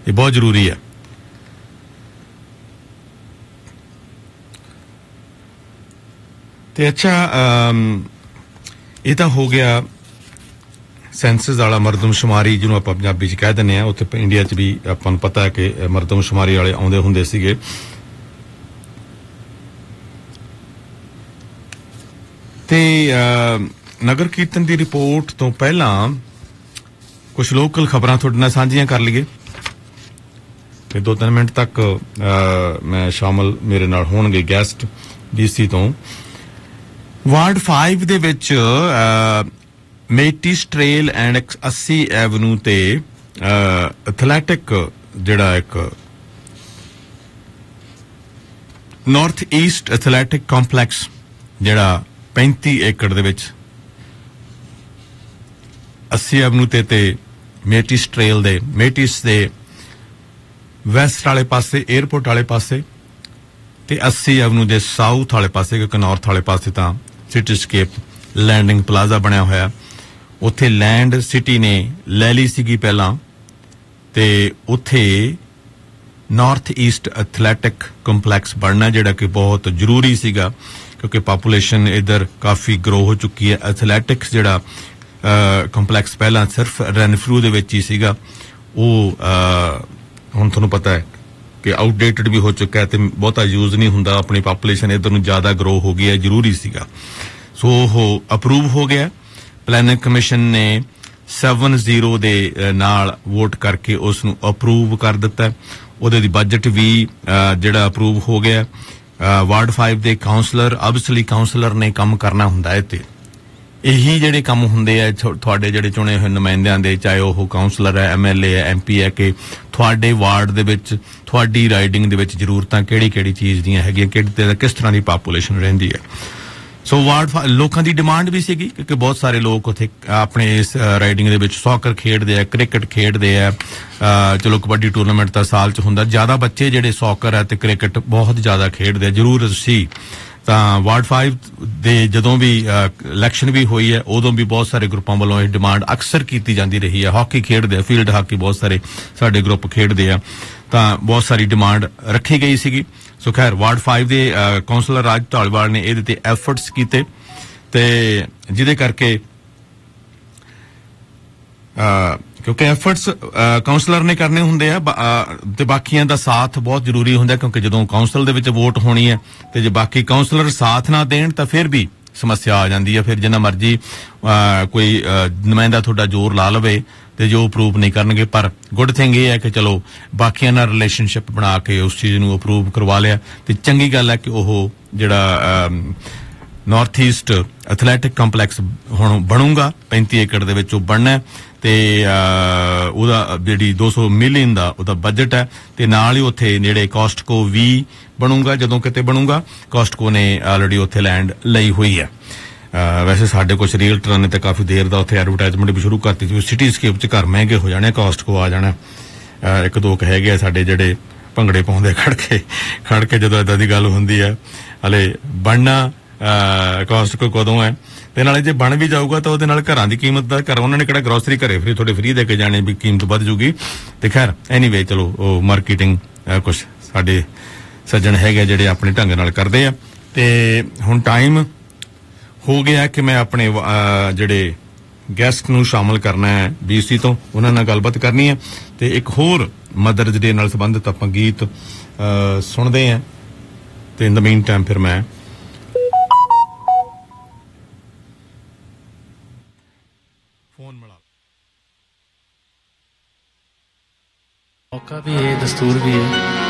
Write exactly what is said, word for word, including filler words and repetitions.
ये बहुत जरूरी है। ते अच्छा ये तो हो गया ਸੈਂਸਸ ਵਾਲਾ ਮਰਦਮਸ਼ੁਮਾਰੀ ਜਿਹਨੂੰ ਆਪਾਂ ਪੰਜਾਬੀ 'ਚ ਕਹਿ ਦਿੰਦੇ ਹਾਂ। ਉੱਥੇ ਇੰਡੀਆ 'ਚ ਵੀ ਆਪਾਂ ਨੂੰ ਪਤਾ ਹੈ ਕਿ ਮਰਦਮਸ਼ੁਮਾਰੀ ਵਾਲੇ ਆਉਂਦੇ ਹੁੰਦੇ ਸੀਗੇ। ਤੇ ਨਗਰ ਕੀਰਤਨ ਦੀ ਰਿਪੋਰਟ ਤੋਂ ਪਹਿਲਾਂ ਕੁਝ ਲੋਕਲ ਖਬਰਾਂ ਤੁਹਾਡੇ ਨਾਲ ਸਾਂਝੀਆਂ ਕਰ ਲਈਏ। ਫਿਰ ਦੋ ਤਿੰਨ ਮਿੰਟ ਤੱਕ ਮੈਂ ਸ਼ਾਮਲ ਮੇਰੇ ਨਾਲ ਹੋਣਗੇ ਗੈਸਟ ਡੀਸੀ ਤੋਂ। ਵਾਰਡ ਫਾਈਵ ਦੇ ਵਿੱਚ ਮੇਟਿਸ ਟ੍ਰੇਲ ਐਂਡ अस्सी ਐਵਨਿਊ ਤੇ ਐਥਲੈਟਿਕ ਜਿਹੜਾ ਇੱਕ ਨਾਰਥ ਈਸਟ ਐਥਲੈਟਿਕ ਕੰਪਲੈਕਸ ਜਿਹੜਾ पैंती ਏਕੜ ਦੇ ਵਿੱਚ अस्सी ਐਵਨਿਊ ਤੇ ਤੇ ਮੇਟਿਸ ਟ੍ਰੇਲ ਦੇ ਮੇਟਿਸ ਦੇ ਵੈਸਟ ਵਾਲੇ ਪਾਸੇ 에ਅਰਪੋਰਟ ਵਾਲੇ ਪਾਸੇ ਤੇ अस्सी ਐਵਨਿਊ ਦੇ ਸਾਊਥ ਵਾਲੇ ਪਾਸੇ ਕਿਉਂਕਿ ਨਾਰਥ ਵਾਲੇ ਪਾਸੇ ਤਾਂ ਸਿਟੀਸਕੇਪ ਲੈਂਡਿੰਗ ਪਲਾਜ਼ਾ ਬਣਿਆ ਹੋਇਆ। ਉੱਥੇ ਲੈਂਡ ਸਿਟੀ ਨੇ ਲੈ ਲਈ ਸੀਗੀ ਪਹਿਲਾਂ ਤੇ ਉੱਥੇ ਨਾਰਥ ਈਸਟ ਐਥਲੈਟਿਕ ਕੰਪਲੈਕਸ ਬਣਨਾ ਜਿਹੜਾ ਕਿ ਬਹੁਤ ਜ਼ਰੂਰੀ ਸੀਗਾ ਕਿਉਂਕਿ ਪਾਪੂਲੇਸ਼ਨ ਇੱਧਰ ਕਾਫੀ ਗਰੋ ਹੋ ਚੁੱਕੀ ਹੈ। ਐਥਲੈਟਿਕਸ ਜਿਹੜਾ ਕੰਪਲੈਕਸ ਪਹਿਲਾਂ ਸਿਰਫ ਰੈਨਫਰੂ ਦੇ ਵਿੱਚ ਹੀ ਸੀਗਾ ਉਹ ਹੁਣ ਤੁਹਾਨੂੰ ਪਤਾ ਹੈ ਕਿ ਆਊਟਡੇਟਡ ਵੀ ਹੋ ਚੁੱਕਾ ਹੈ ਤੇ ਬਹੁਤਾ ਯੂਜ਼ ਨਹੀਂ ਹੁੰਦਾ। ਆਪਣੀ ਪਾਪੂਲੇਸ਼ਨ ਇੱਧਰ ਨੂੰ ਜ਼ਿਆਦਾ ਗਰੋ ਹੋ ਗਈ ਹੈ, ਜ਼ਰੂਰੀ ਸੀਗਾ। ਸੋ ਉਹ ਅਪਰੂਵ ਹੋ ਗਿਆ। ਪਲੈਨਿੰਗ ਕਮਿਸ਼ਨ ਨੇ ਸੈਵਨ ਜ਼ੀਰੋ ਦੇ ਨਾਲ ਵੋਟ ਕਰਕੇ ਉਸ ਨੂੰ ਅਪਰੂਵ ਕਰ ਦਿੱਤਾ। ਉਹਦੇ ਦੀ ਬਜਟ ਵੀ ਜਿਹੜਾ ਅਪਰੂਵ ਹੋ ਗਿਆ। ਵਾਰਡ ਫਾਈਵ ਦੇ ਕਾਉਂਸਲਰ ਆਬਵੀਅਸਲੀ ਕਾਉਂਸਲਰ ਨੇ ਕੰਮ ਕਰਨਾ ਹੁੰਦਾ ਹੈ ਤੇ ਇਹੀ ਜਿਹੜੇ ਕੰਮ ਹੁੰਦੇ ਆ ਤੁਹਾਡੇ ਜਿਹੜੇ ਚੁਣੇ ਹੋਏ ਨੁਮਾਇੰਦਿਆਂ ਦੇ, ਚਾਹੇ ਉਹ ਕਾਉਂਸਲਰ ਹੈ, ਐਮ ਐਲ ਏ ਹੈ, ਐਮ ਪੀ ਹੈ, ਕਿ ਤੁਹਾਡੇ ਵਾਰਡ ਦੇ ਵਿੱਚ ਤੁਹਾਡੀ ਰਾਈਡਿੰਗ ਦੇ ਵਿੱਚ ਜ਼ਰੂਰਤਾਂ ਕਿਹੜੀ ਕਿਹੜੀ ਚੀਜ਼ ਦੀਆਂ ਹੈਗੀਆਂ, ਕਿਹੜੀ ਕਿਸ ਤਰ੍ਹਾਂ ਦੀ ਪਾਪੂਲੇਸ਼ਨ ਰਹਿੰਦੀ ਹੈ। ਸੋ ਵਾਰਡ ਲੋਕਾਂ ਦੀ ਡਿਮਾਂਡ ਵੀ ਸੀਗੀ ਕਿਉਂਕਿ ਬਹੁਤ ਸਾਰੇ ਲੋਕ ਉੱਥੇ ਆਪਣੇ ਇਸ ਰਾਈਡਿੰਗ ਦੇ ਵਿੱਚ ਸੌਕਰ ਖੇਡਦੇ ਆ, ਕ੍ਰਿਕਟ ਖੇਡਦੇ ਆ। ਚਲੋ ਕਬੱਡੀ ਟੂਰਨਾਮੈਂਟ ਤਾਂ ਸਾਲ 'ਚ ਹੁੰਦਾ, ਜ਼ਿਆਦਾ ਬੱਚੇ ਜਿਹੜੇ ਸੌਕਰ ਹੈ ਤੇ ਕ੍ਰਿਕਟ ਬਹੁਤ ਜ਼ਿਆਦਾ ਖੇਡਦੇ ਆ। ਜ਼ਰੂਰ ਸੀ ਤਾਂ ਵਾਰਡ ਫਾਈਵ ਦੇ ਜਦੋਂ ਵੀ ਇਲੈਕਸ਼ਨ ਵੀ ਹੋਈ ਹੈ ਉਦੋਂ ਵੀ ਬਹੁਤ ਸਾਰੇ ਗਰੁੱਪਾਂ ਵੱਲੋਂ ਇਹ ਡਿਮਾਂਡ ਅਕਸਰ ਕੀਤੀ ਜਾਂਦੀ ਰਹੀ ਹੈ। ਹਾਕੀ ਖੇਡਦੇ ਆ, ਫੀਲਡ ਹਾਕੀ ਬਹੁਤ ਸਾਰੇ ਸਾਡੇ ਗਰੁੱਪ ਖੇਡਦੇ ਆ, ਤਾਂ ਬਹੁਤ ਸਾਰੀ ਡਿਮਾਂਡ ਰੱਖੀ ਗਈ ਸੀਗੀ। ਸੋ ਖੈਰ ਵਾਰਡ ਫਾਈਵ ਦੇ ਕਾਉਂਸਲਰ ਰਾਜ ਢਾਲੀਵਾਲ ਨੇ ਇਹਦੇ ਤੇ ਐਫਰਟਸ ਕੀਤੇ ਤੇ ਜਿਹਦੇ ਕਰਕੇ ਕਿਉਂਕਿ ਐਫਰਟਸ ਕਾਉਂਸਲਰ ਨੇ ਕਰਨੇ ਹੁੰਦੇ ਆ ਤੇ ਬਾਕੀਆਂ ਦਾ ਸਾਥ ਬਹੁਤ ਜ਼ਰੂਰੀ ਹੁੰਦਾ ਕਿਉਂਕਿ ਜਦੋਂ ਕਾਉਂਸਲ ਦੇ ਵਿੱਚ ਵੋਟ ਹੋਣੀ ਹੈ ਤੇ ਜੇ ਬਾਕੀ ਕਾਉਂਸਲਰ ਸਾਥ ਨਾ ਦੇਣ ਤਾਂ ਫਿਰ ਵੀ ਸਮੱਸਿਆ ਆ ਜਾਂਦੀ ਹੈ। ਫਿਰ ਜਿੰਨਾ ਮਰਜ਼ੀ ਕੋਈ ਨੁਮਾਇੰਦਾ ਤੁਹਾਡਾ ਜ਼ੋਰ ਲਾ ਲਵੇ ਤੇ ਜੋ ਅਪਰੂਵ ਨਹੀਂ ਕਰਨਗੇ। ਪਰ ਗੁੱਡ ਥਿੰਗ ਇਹ ਹੈ ਕਿ ਚਲੋ ਬਾਕੀਆਂ ਨਾਲ ਰਿਲੇਸ਼ਨਸ਼ਿਪ ਬਣਾ ਕੇ ਉਸ ਚੀਜ਼ ਨੂੰ ਅਪਰੂਵ ਕਰਵਾ ਲਿਆ ਤੇ ਚੰਗੀ ਗੱਲ ਹੈ ਕਿ ਉਹ ਜਿਹੜਾ ਨਾਰਥ ਈਸਟ ਐਥਲੈਟਿਕ ਕੰਪਲੈਕਸ ਹੁਣ ਬਣੂਗਾ ਪੈਂਤੀ ਏਕੜ ਦੇ ਵਿੱਚ ਉਹ ਬਣਨਾ ਤੇ ਉਹਦਾ ਜਿਹੜੀ ਦੋ ਸੌ ਮਿਲੀਅਨ ਦਾ ਉਹਦਾ ਬਜਟ ਹੈ ਤੇ ਨਾਲ ਹੀ ਉੱਥੇ ਨੇੜੇ ਕਾਸਟਕੋ ਵੀ ਬਣੂਗਾ। ਜਦੋਂ ਕਿਤੇ ਬਣੂਗਾ ਕਾਸਟਕੋ ਨੇ ਆਲਰੇਡੀ ਉੱਥੇ ਲੈਂਡ ਲਈ ਹੋਈ ਹੈ। ਵੈਸੇ ਸਾਡੇ ਕੁਛ ਰੀਅਲਟਰਾਂ ਨੇ ਤਾਂ ਕਾਫੀ ਦੇਰ ਦਾ ਉੱਥੇ ਐਡਵਰਟਾਈਜ਼ਮੈਂਟ ਵੀ ਸ਼ੁਰੂ ਕਰਤੀ ਸੀ। ਸਿਟੀਸਕੇਪ 'ਚ ਘਰ ਮਹਿੰਗੇ ਹੋ ਜਾਣੇ, ਕਾਸਟਕੋ ਆ ਜਾਣਾ। ਇੱਕ ਦੋ ਕੁ ਹੈਗੇ ਆ ਸਾਡੇ ਜਿਹੜੇ ਭੰਗੜੇ ਪਾਉਂਦੇ ਖੜ ਕੇ ਖੜ ਕੇ ਜਦੋਂ ਏਦਾਂ ਦੀ ਗੱਲ ਹੁੰਦੀ ਹੈ। ਹਲੇ ਬਣਨਾ ਕਾਸਟਕੋ ਕਦੋਂ ਹੈ ਤੇ ਨਾਲੇ ਜੇ ਬਣ ਵੀ ਜਾਊਗਾ ਤਾਂ ਉਹਦੇ ਨਾਲ ਘਰਾਂ ਦੀ ਕੀਮਤ ਦਾ ਘਰ ਉਹਨਾਂ ਨੇ ਕਿਹੜਾ ਗਰੋਸਰੀ ਘਰੇ ਫਰੀ ਤੁਹਾਡੇ ਫਰੀ ਦੇ ਕੇ ਜਾਣੇ ਵੀ ਕੀਮਤ ਵੱਧ ਜੂਗੀ। ਤੇ ਖੈਰ ਐਨੀਵੇ ਚਲੋ ਉਹ ਮਾਰਕੀਟਿੰਗ ਕੁਛ ਸਾਡੇ ਸੱਜਣ ਹੈਗੇ ਜਿਹੜੇ ਆਪਣੇ ਢੰਗ ਨਾਲ ਕਰਦੇ ਆ। ਤੇ ਹੁਣ ਟਾਈਮ ਹੋ ਗਿਆ ਕਿ ਮੈਂ ਆਪਣੇ ਜਿਹੜੇ ਗੈਸਟ ਨੂੰ ਸ਼ਾਮਲ ਕਰਨਾ ਹੈ ਬੀਸੀ ਤੋਂ, ਉਹਨਾਂ ਨਾਲ ਗੱਲਬਾਤ ਕਰਨੀ ਹੈ ਤੇ ਇੱਕ ਹੋਰ ਮਦਰਜ਼ ਡੇ ਨਾਲ ਸੰਬੰਧਿਤ ਆਪਾਂ ਗੀਤ ਸੁਣਦੇ ਹਾਂ ਤੇ ਇਨ ਦ ਮੀਨ ਟਾਈਮ ਫਿਰ ਮੈਂ ਫੋਨ ਮਿਲਾ। मौका भी है, दस्तूर भी है।